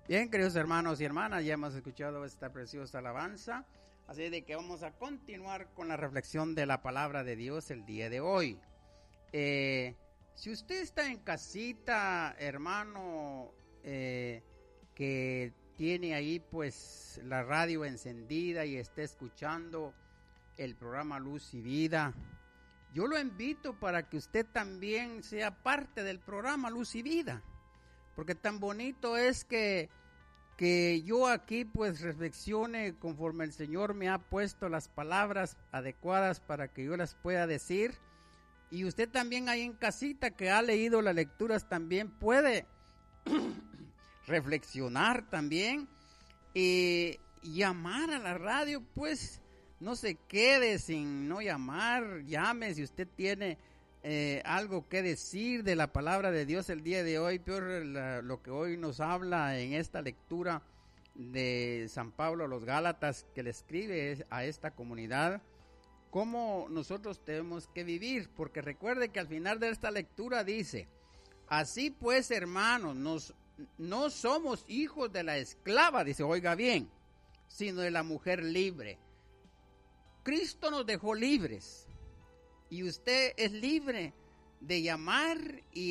Bien, queridos hermanos y hermanas, ya hemos escuchado esta preciosa alabanza, así de que vamos a continuar con la reflexión de la palabra de Dios el día de hoy. Si usted está en casita, hermano, que tiene ahí pues la radio encendida y está escuchando el programa Luz y Vida, yo lo invito para que usted también sea parte del programa Luz y Vida, porque tan bonito es que yo aquí pues reflexione conforme el Señor me ha puesto las palabras adecuadas para que yo las pueda decir. Y usted también ahí en casita que ha leído las lecturas también puede reflexionar también y llamar a la radio, pues no se quede sin no llamar, llame si usted tiene algo que decir de la palabra de Dios el día de hoy, peor lo que hoy nos habla en esta lectura de San Pablo a los Gálatas, que le escribe a esta comunidad, cómo nosotros tenemos que vivir, porque recuerde que al final de esta lectura dice, así pues hermanos, no somos hijos de la esclava, dice, oiga bien, sino de la mujer libre. Cristo nos dejó libres. Y usted es libre de llamar y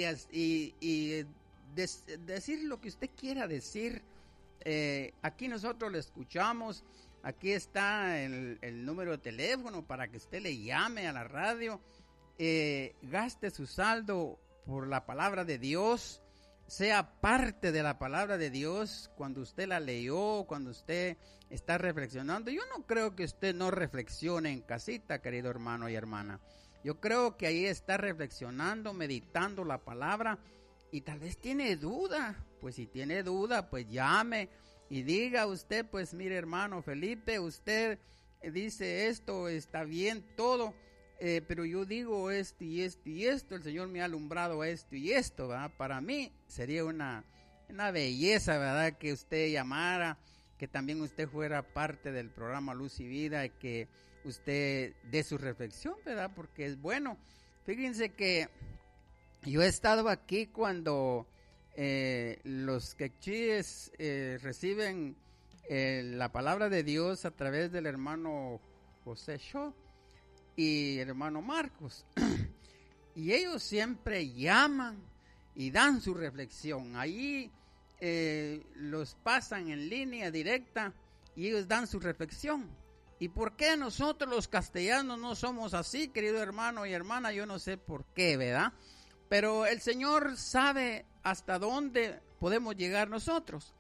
decir lo que usted quiera decir. Aquí nosotros le escuchamos. Aquí está el número de teléfono para que usted le llame a la radio. Gaste su saldo por la palabra de Dios. Sea parte de la palabra de Dios cuando usted la leyó, cuando usted está reflexionando. Yo no creo que usted no reflexione en casita, querido hermano y hermana. Yo creo que ahí está reflexionando, meditando la palabra y tal vez tiene duda. Pues si tiene duda, pues llame y diga usted, pues mire hermano Felipe, usted dice esto, está bien todo, pero yo digo esto y esto y esto, el Señor me ha alumbrado esto y esto, ¿verdad? Para mí sería una belleza, ¿verdad? Que usted llamara, que también usted fuera parte del programa Luz y Vida y que usted dé su reflexión, ¿verdad? Porque es bueno. Fíjense que yo he estado aquí cuando los quechíes reciben la palabra de Dios a través del hermano José Shaw y el hermano Marcos. Y ellos siempre llaman y dan su reflexión. Ahí los pasan en línea directa y ellos dan su reflexión. ¿Y por qué nosotros los castellanos no somos así, querido hermano y hermana? Yo no sé por qué, ¿verdad? Pero el Señor sabe hasta dónde podemos llegar nosotros.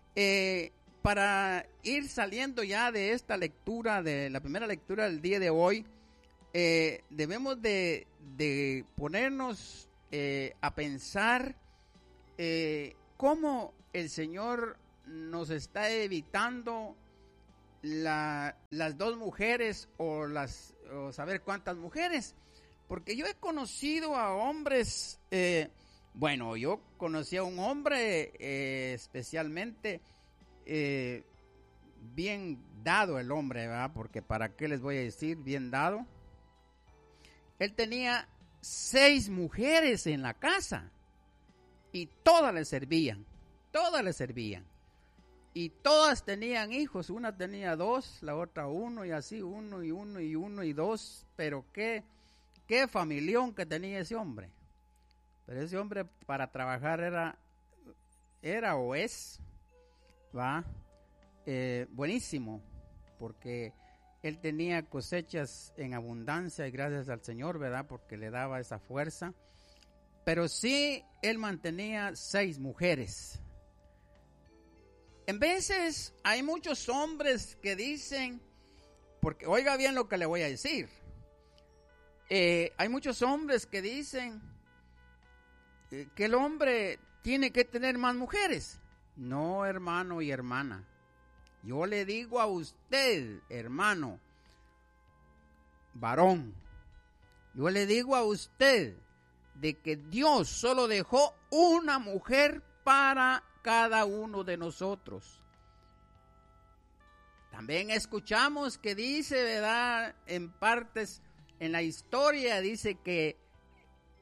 Para ir saliendo ya de esta lectura, de la primera lectura del día de hoy, debemos de ponernos a pensar cómo el Señor nos está evitando las dos mujeres o saber cuántas mujeres, porque yo he conocido a hombres, yo conocí a un hombre especialmente bien dado el hombre, ¿verdad? Porque para qué les voy a decir bien dado, él tenía 6 mujeres en la casa y todas le servían. Y todas tenían hijos, una tenía 2, la otra 1 y así, 1 y 1 y 1 y 2, pero qué familión que tenía ese hombre. Pero ese hombre para trabajar era o es, ¿va? Buenísimo, porque él tenía cosechas en abundancia y gracias al Señor, ¿verdad? Porque le daba esa fuerza. Pero sí, él mantenía 6 mujeres. En veces hay muchos hombres que dicen, porque oiga bien lo que le voy a decir, hay muchos hombres que dicen que el hombre tiene que tener más mujeres. No, hermano y hermana, yo le digo a usted, hermano, varón, yo le digo a usted de que Dios solo dejó una mujer para cada uno de nosotros. También escuchamos que dice, ¿verdad? En partes, en la historia dice que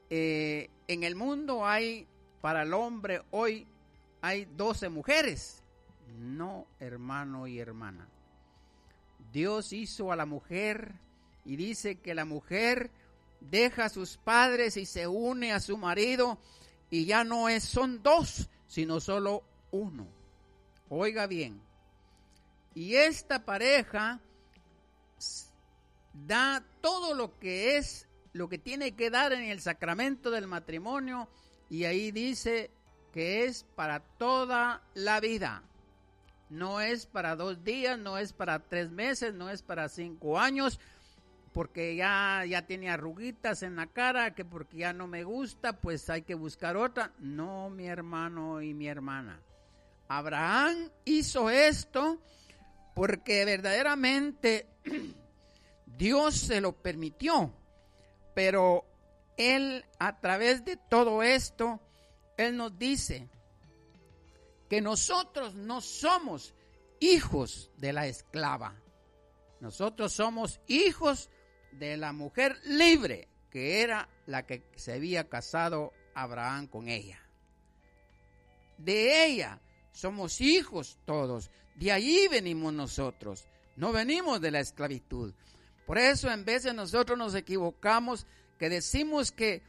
en el mundo hay, para el hombre hoy, hay 12 mujeres. No, hermano y hermana. Dios hizo a la mujer y dice que la mujer deja a sus padres y se une a su marido y ya no son dos, sino solo uno. Oiga bien. Y esta pareja da todo lo que tiene que dar en el sacramento del matrimonio, y ahí dice que es para toda la vida. No es para 2 días, no es para 3 meses, no es para 5 años, porque ya tiene arruguitas en la cara, que porque ya no me gusta, pues hay que buscar otra. No, mi hermano y mi hermana. Abraham hizo esto porque verdaderamente Dios se lo permitió, pero Él, a través de todo esto, Él nos dice que nosotros no somos hijos de la esclava. Nosotros somos hijos de la mujer libre, que era la que se había casado Abraham con ella. De ella somos hijos todos. De allí venimos nosotros. No venimos de la esclavitud. Por eso en veces nosotros nos equivocamos, que decimos que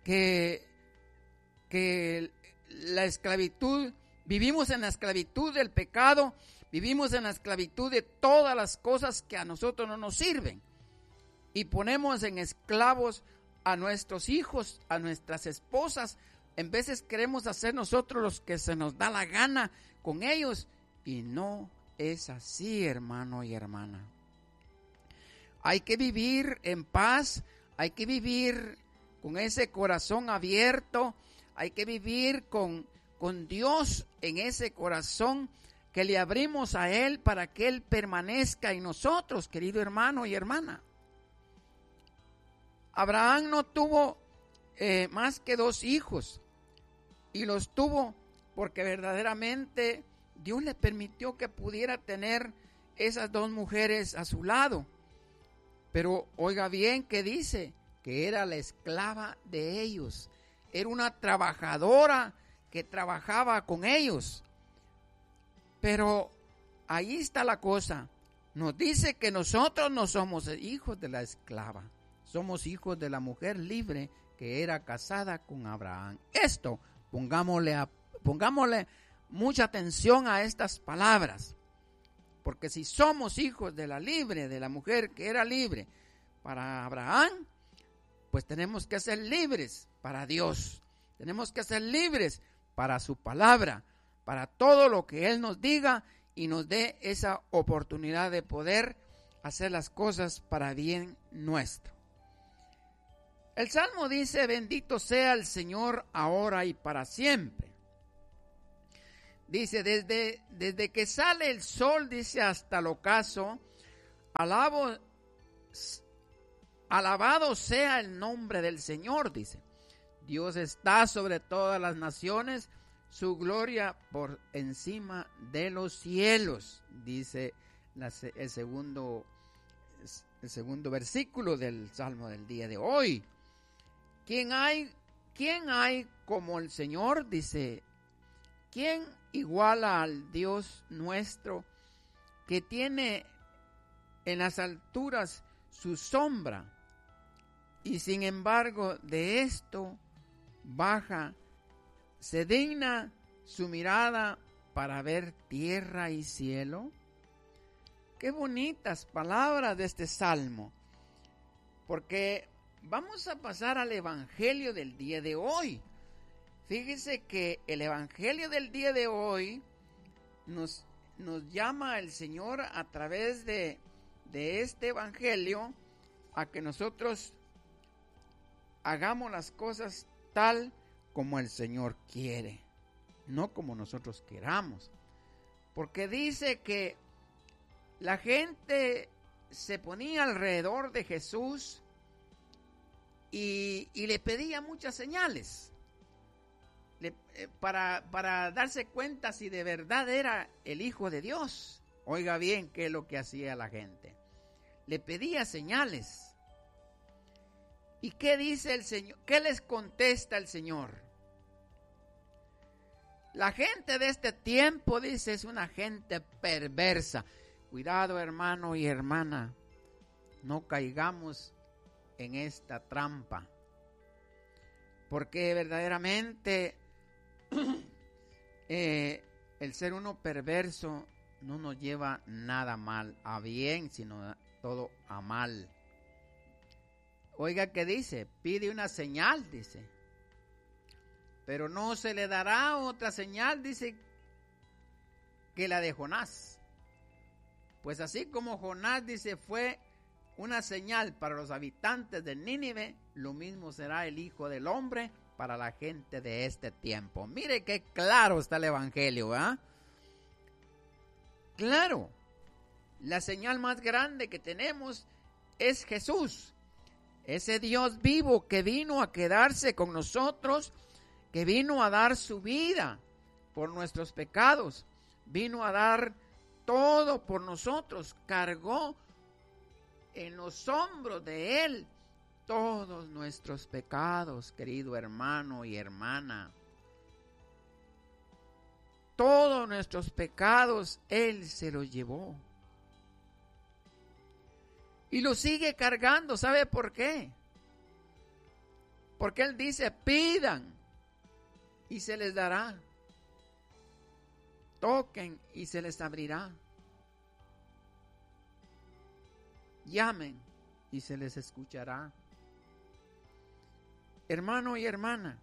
la esclavitud, vivimos en la esclavitud del pecado, vivimos en la esclavitud de todas las cosas que a nosotros no nos sirven. Y ponemos en esclavos a nuestros hijos, a nuestras esposas. En veces queremos hacer nosotros los que se nos da la gana con ellos. Y no es así, hermano y hermana. Hay que vivir en paz, hay que vivir con ese corazón abierto, hay que vivir con Dios en ese corazón que le abrimos a Él para que Él permanezca en nosotros, querido hermano y hermana. Abraham no tuvo más que 2 hijos, y los tuvo porque verdaderamente Dios le permitió que pudiera tener esas 2 mujeres a su lado. Pero oiga bien que dice que era la esclava de ellos, era una trabajadora que trabajaba con ellos. Pero ahí está la cosa. Nos dice que nosotros no somos hijos de la esclava, somos hijos de la mujer libre que era casada con Abraham. Esto, pongámosle mucha atención a estas palabras, porque si somos hijos de la libre, de la mujer que era libre para Abraham, pues tenemos que ser libres para Dios, tenemos que ser libres para su palabra, para todo lo que Él nos diga y nos dé esa oportunidad de poder hacer las cosas para bien nuestro. El Salmo dice: bendito sea el Señor ahora y para siempre. Dice, desde que sale el sol, dice, hasta el ocaso, alabado sea el nombre del Señor, dice. Dios está sobre todas las naciones, su gloria por encima de los cielos, dice el segundo versículo del Salmo del día de hoy. ¿Quién hay como el Señor? Dice, ¿quién iguala al Dios nuestro, que tiene en las alturas su sombra, y sin embargo de esto baja, se digna su mirada para ver tierra y cielo? Qué bonitas palabras de este salmo, porque vamos a pasar al evangelio del día de hoy. Fíjese que el evangelio del día de hoy nos llama el Señor a través de este evangelio a que nosotros hagamos las cosas tal como el Señor quiere, no como nosotros queramos. Porque dice que la gente se ponía alrededor de Jesús y le pedía muchas señales para darse cuenta si de verdad era el Hijo de Dios. Oiga bien qué es lo que hacía la gente. Le pedía señales. ¿Y qué dice el Señor? ¿Qué les contesta el Señor? La gente de este tiempo, dice, es una gente perversa. Cuidado, hermano y hermana, no caigamos en esta trampa, porque verdaderamente el ser uno perverso no nos lleva nada mal a bien, sino todo a mal. Oiga que dice, pide una señal, dice, pero no se le dará otra señal, dice, que la de Jonás. Pues así como Jonás, dice, fue una señal para los habitantes de Nínive, lo mismo será el Hijo del Hombre para la gente de este tiempo. Mire qué claro está el Evangelio, ¿verdad? Claro, la señal más grande que tenemos es Jesús, ese Dios vivo que vino a quedarse con nosotros, que vino a dar su vida por nuestros pecados, vino a dar todo por nosotros, cargó en los hombros de Él todos nuestros pecados, querido hermano y hermana. Todos nuestros pecados Él se los llevó. Y lo sigue cargando. ¿Sabe por qué? Porque Él dice, pidan y se les dará. Toquen y se les abrirá. Llamen y se les escuchará. Hermano y hermana,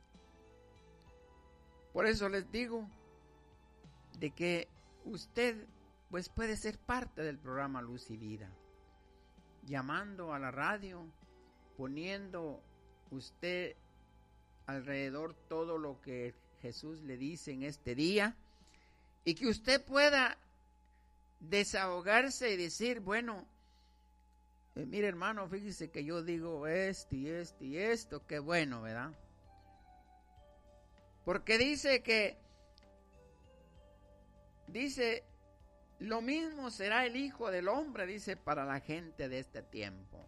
por eso les digo de que usted pues puede ser parte del programa Luz y Vida, llamando a la radio, poniendo usted alrededor todo lo que Jesús le dice en este día, y que usted pueda desahogarse y decir, bueno, mire hermano, fíjese que yo digo esto y esto y esto, qué bueno, ¿verdad? Porque dice, lo mismo será el Hijo del Hombre, dice, para la gente de este tiempo.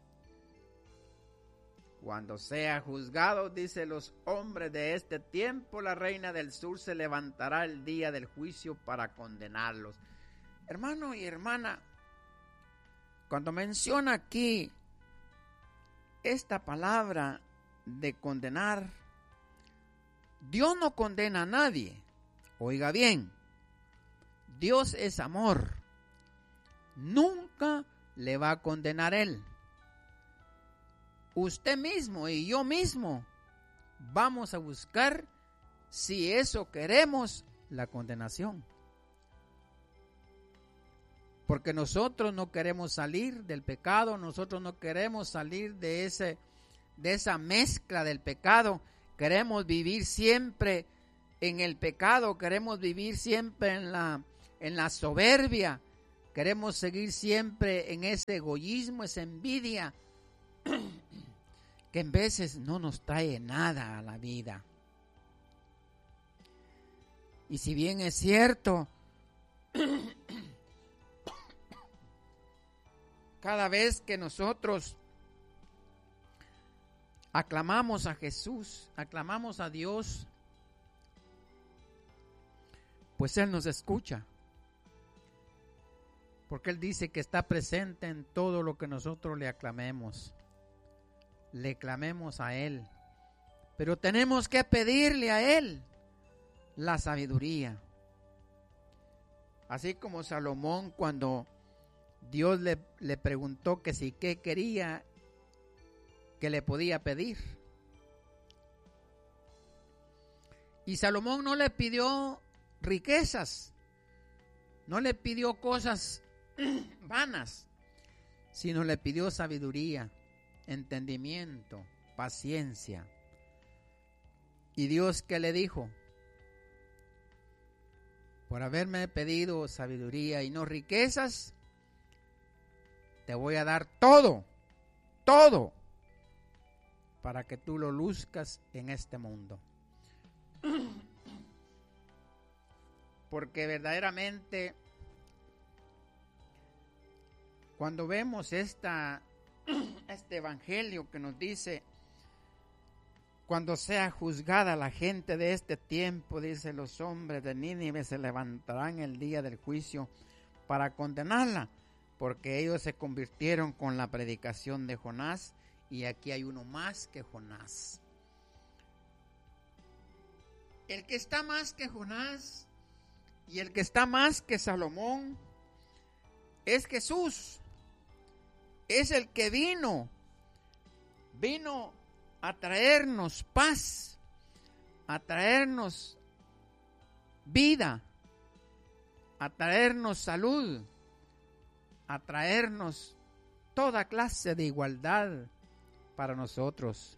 Cuando sea juzgado, dice, los hombres de este tiempo, la reina del sur se levantará el día del juicio para condenarlos. Hermano y hermana, cuando menciona aquí esta palabra de condenar, Dios no condena a nadie. Oiga bien, Dios es amor. Nunca le va a condenar Él. Usted mismo y yo mismo vamos a buscar, si eso queremos, la condenación. Porque nosotros no queremos salir del pecado, nosotros no queremos salir de esa mezcla del pecado. Queremos vivir siempre en el pecado, queremos vivir siempre en la soberbia, queremos seguir siempre en ese egoísmo, esa envidia, que en veces no nos trae nada a la vida. Y si bien es cierto, cada vez que nosotros aclamamos a Jesús, aclamamos a Dios, pues Él nos escucha. Porque Él dice que está presente en todo lo que nosotros le aclamemos. Le clamemos a Él. Pero tenemos que pedirle a Él la sabiduría. Así como Salomón, cuando Dios le preguntó que si qué quería, que le podía pedir. Y Salomón no le pidió riquezas, no le pidió cosas vanas, sino le pidió sabiduría, entendimiento, paciencia. Y Dios, ¿qué le dijo? Por haberme pedido sabiduría y no riquezas, te voy a dar todo, todo, para que tú lo luzcas en este mundo. Porque verdaderamente, cuando vemos este evangelio que nos dice, cuando sea juzgada la gente de este tiempo, dice, los hombres de Nínive se levantarán el día del juicio para condenarla, porque ellos se convirtieron con la predicación de Jonás, y aquí hay uno más que Jonás. El que está más que Jonás y el que está más que Salomón es Jesús. Es el que vino a traernos paz, a traernos vida, a traernos salud, a traernos toda clase de igualdad para nosotros.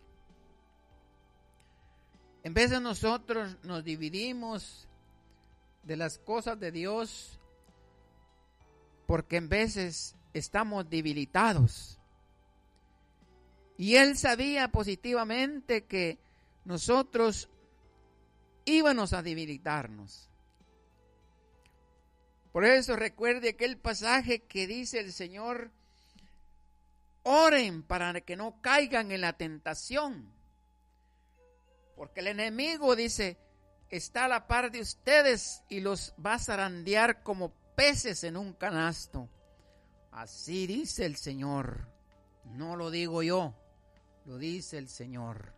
En vez de nosotros nos dividimos de las cosas de Dios, porque en veces estamos debilitados. Y Él sabía positivamente que nosotros íbamos a debilitarnos. Por eso recuerde aquel pasaje que dice el Señor: oren para que no caigan en la tentación. Porque el enemigo, dice, está a la par de ustedes y los va a zarandear como peces en un canasto. Así dice el Señor. No lo digo yo, lo dice el Señor.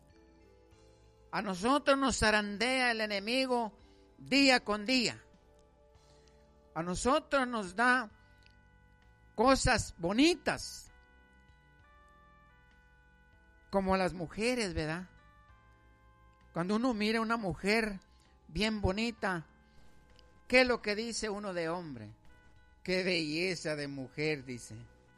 A nosotros nos zarandea el enemigo día con día. A nosotros nos da cosas bonitas, como a las mujeres, ¿verdad? Cuando uno mira a una mujer bien bonita, ¿qué es lo que dice uno de hombre? ¡Qué belleza de mujer!, dice.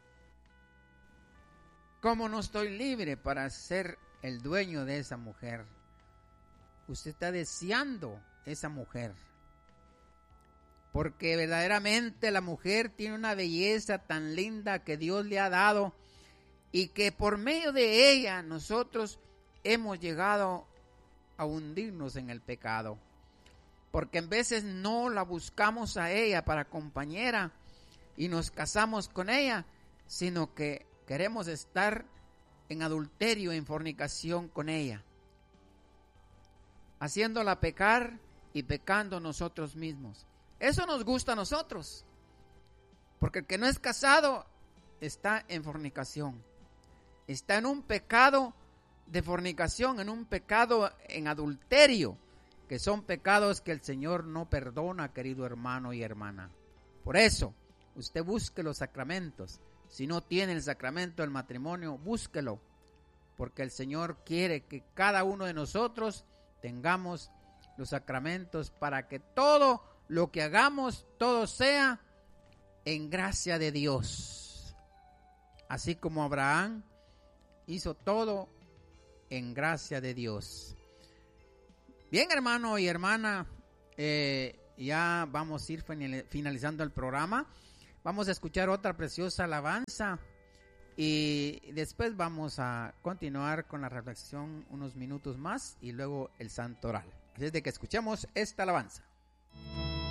¿Cómo no estoy libre para ser el dueño de esa mujer? Usted está deseando esa mujer, porque verdaderamente la mujer tiene una belleza tan linda que Dios le ha dado, y que por medio de ella nosotros hemos llegado a hundirnos en el pecado, porque en veces no la buscamos a ella para compañera y nos casamos con ella, sino que queremos estar en adulterio, en fornicación con ella, haciéndola pecar y pecando nosotros mismos. Eso nos gusta a nosotros, porque el que no es casado está en fornicación, está en un pecado de fornicación, en un pecado en adulterio, que son pecados que el Señor no perdona, querido hermano y hermana. Por eso, usted busque los sacramentos. Si no tiene el sacramento del matrimonio, búsquelo, porque el Señor quiere que cada uno de nosotros tengamos los sacramentos para que todo lo que hagamos, todo sea en gracia de Dios. Así como Abraham hizo todo en gracia de Dios. Bien, hermano y hermana, ya vamos a ir finalizando el programa. Vamos a escuchar otra preciosa alabanza y después vamos a continuar con la reflexión unos minutos más y luego el santo oral. Así es de que escuchemos esta alabanza.